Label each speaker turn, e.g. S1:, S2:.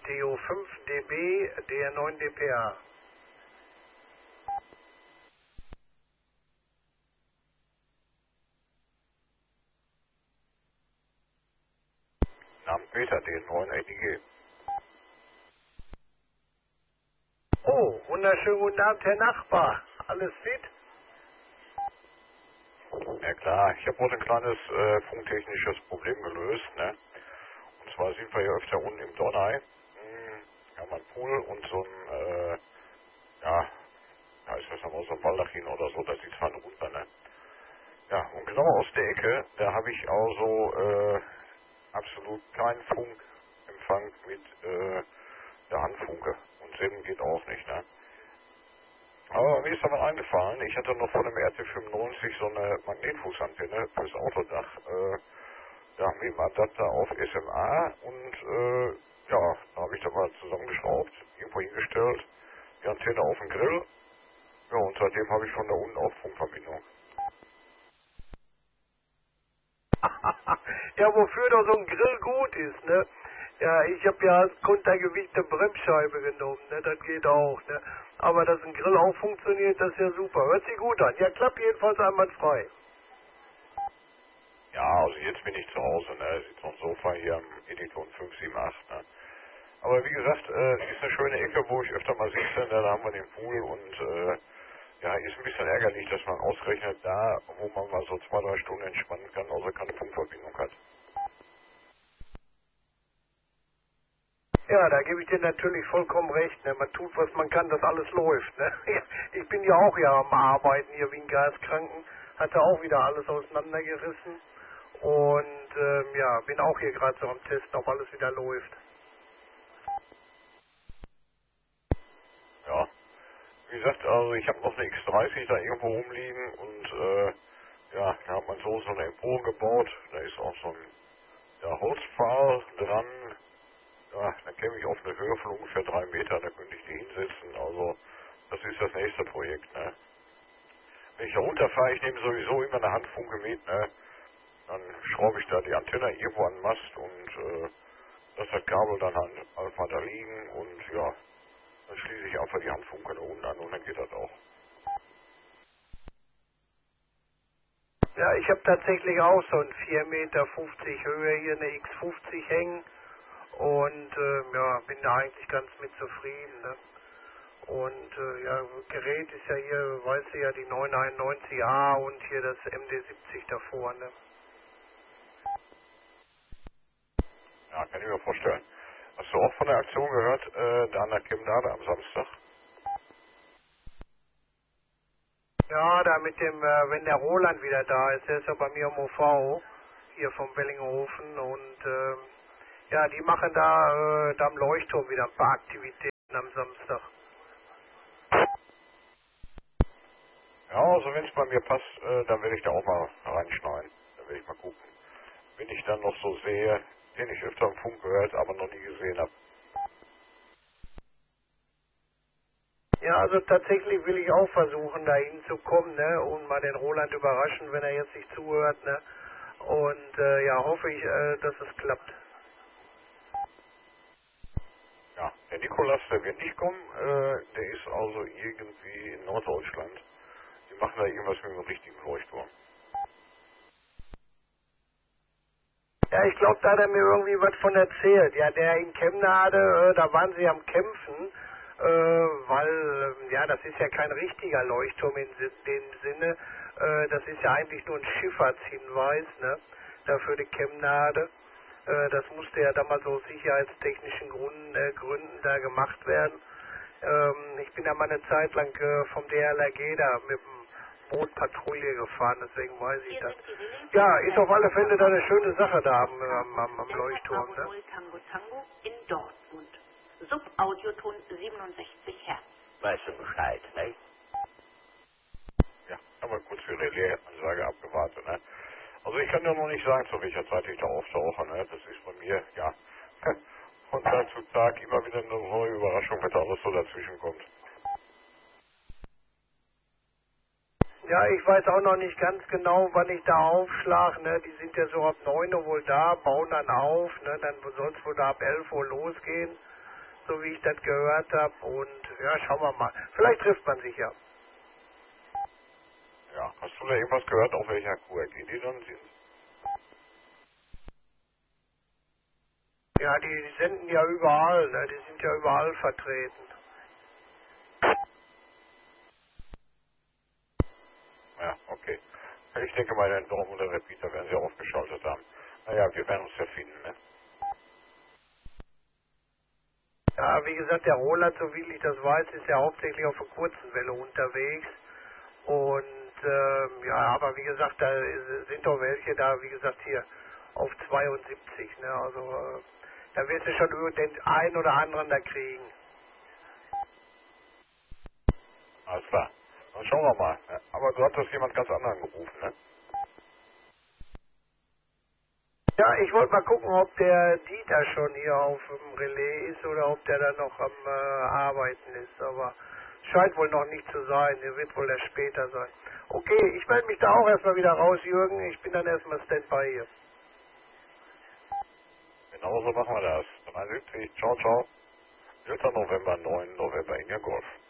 S1: DO5 dB, DR9 dPA.
S2: Namen Peter, DR9 ADG.
S1: Oh, wunderschönen guten Abend, Herr Nachbar. Alles fit?
S2: Ja klar, ich habe heute ein kleines funktechnisches Problem gelöst, ne? Und zwar sind wir hier öfter unten im Donau. Wir haben einen Pool und so ein, ja, ist das aber so ein Baldachin oder so, da sieht man runter, ne? Ja, und genau aus der Ecke, da habe ich also absolut keinen Funkempfang mit der Handfunke. Und Senden geht auch nicht, ne? Aber mir ist aber eingefallen, ich hatte noch von dem RT95 so eine Magnetfußantenne fürs Autodach, ja, mit dem Adapter auf SMA und ja, da habe ich da mal zusammengeschraubt, irgendwo hingestellt, die Antenne auf den Grill, ja, und seitdem habe ich von da unten auch Funkverbindung.
S1: Ja, wofür doch so ein Grill gut ist, ne? Ja, ich habe ja als Kontergewicht eine Bremsscheibe genommen, ne? Das geht auch, ne? Aber dass ein Grill auch funktioniert, das ist ja super. Hört sich gut an. Ja, klappt jedenfalls einwandfrei.
S2: Ja, also jetzt bin ich zu Hause, ne, sitze auf dem Sofa hier am Editon 578, ne. Aber wie gesagt, ist eine schöne Ecke, wo ich öfter mal sitze, ne? Da haben wir den Pool und ja, ist ein bisschen ärgerlich, dass man ausgerechnet da, wo man mal so 2-3 Stunden entspannen kann, also keine Funkverbindung hat.
S1: Ja, da gebe ich dir natürlich vollkommen recht, ne? Man tut, was man kann, dass alles läuft, ne? Ja, ich bin ja auch ja am Arbeiten hier wie ein Gaskranken, hatte auch wieder alles auseinandergerissen und ja, bin auch hier gerade so am Testen, ob alles wieder läuft.
S2: Ja, wie gesagt, also ich habe noch eine X30 da irgendwo rumliegen und ja, da hat mein Sohn so eine Empore gebaut, da ist auch so ein ja, Holzpfahl dran, ja, dann käme ich auf eine Höhe von ungefähr 3 Meter, da könnte ich die hinsetzen, also das ist das nächste Projekt, ne. Wenn ich da runterfahre, ich nehme sowieso immer eine Handfunke mit, ne, dann schraube ich da die Antenne irgendwo an den Mast und lasse das Kabel dann einfach da liegen und ja, dann schließe ich einfach die Handfunke da unten an und dann geht das auch.
S1: Ja, ich habe tatsächlich auch so ein 4,50 Meter Höhe hier, eine X50 hängen und ja, bin da eigentlich ganz mit zufrieden, ne? Und ja, Gerät ist ja hier, weißt du ja, die 991A und hier das MD70 davor, ne?
S2: Ja, kann ich mir vorstellen. Hast du auch von der Aktion gehört, da an der Chemnade am Samstag?
S1: Ja, da mit dem, wenn der Roland wieder da ist, der ist ja bei mir am OV, hier vom Wellinghofen und ja, die machen da am Leuchtturm wieder ein paar Aktivitäten am Samstag.
S2: Ja, also wenn es bei mir passt, dann werde ich da auch mal reinschneiden. Dann werde ich mal gucken. Wenn ich dann noch so sehe, den ich öfter im Funk gehört, aber noch nie gesehen habe.
S1: Ja, also tatsächlich will ich auch versuchen, da hinzukommen, ne, und mal den Roland überraschen, wenn er jetzt nicht zuhört, ne, und ja, hoffe ich, dass es klappt.
S2: Ja, der Nikolas, der wird nicht kommen, der ist also irgendwie in Norddeutschland. Die machen da irgendwas mit dem richtigen Leuchtturm.
S1: Ja, ich glaube, da hat er mir irgendwie was von erzählt. Ja, der in Kemnade, da waren sie am Kämpfen, weil, ja, das ist ja kein richtiger Leuchtturm in dem Sinne. Das ist ja eigentlich nur ein Schifffahrtshinweis, ne, da für die Kemnade. Das musste ja damals aus sicherheitstechnischen Gründen da gemacht werden. Ich bin ja mal eine Zeit lang vom DLRG da mit dem Boot Patrouille gefahren, deswegen weiß ich das. Ja, ist auf alle Fälle da eine schöne Sache da am Leuchtturm, ne?
S3: Tango Tango in Dortmund. Subaudioton 67 Hertz.
S4: Weißt du Bescheid, ne?
S2: Ja, aber kurz für Relais-Ansage abgewartet, ne? Also ich kann ja noch nicht sagen, zu welcher Zeit ich da auftauche, ne? Das ist bei mir, ja, von Tag zu Tag immer wieder eine neue Überraschung, wenn da alles so dazwischen kommt.
S1: Ja, ich weiß auch noch nicht ganz genau, wann ich da aufschlag, ne? Die sind ja so ab 9 Uhr wohl da, bauen dann auf, ne? Dann soll es wohl da ab 11 Uhr losgehen. so wie ich das gehört habe. Und ja, schauen wir mal. Vielleicht trifft man sich ja.
S2: Ja, hast du da irgendwas gehört, auf welcher QRG die dann sind?
S1: Ja, die senden ja überall, ne? Die sind ja überall vertreten.
S2: Ja, okay. Ich denke mal, den Dom oder Repeater werden sie aufgeschaltet haben. Naja, wir werden uns ja finden, ne?
S1: Ja, wie gesagt, der Roland, so wie ich das weiß, ist ja hauptsächlich auf der kurzen Welle unterwegs. Und ja, aber wie gesagt, da sind doch welche da, wie gesagt, hier auf 72, ne? Also da wirst du schon über den einen oder anderen da kriegen.
S2: Alles klar. Dann schauen wir mal. Ja, aber du hattest jemand ganz anderen gerufen, ne?
S1: Ja, ich wollte mal gucken, ob der Dieter schon hier auf dem Relais ist oder ob der da noch am Arbeiten ist. Aber scheint wohl noch nicht zu sein. Der wird wohl erst später sein. Okay, ich melde mich da auch erstmal wieder raus, Jürgen. Ich bin dann erstmal Standby hier.
S2: Genauso machen wir das. 73, ciao, ciao. 4. November, 9. November in der Golf.